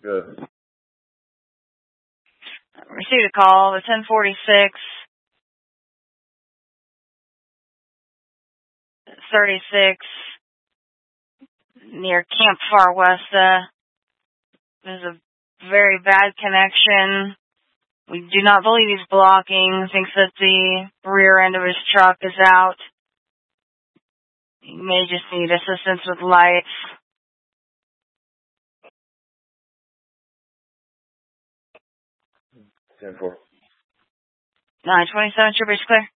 Good. Received a call, the 1046, 36, near Camp Far West. There's a very bad connection. We do not believe he's blocking. Thinks that the rear end of his truck is out. He may just need assistance with lights. 10-4. 927, Trooper is clear.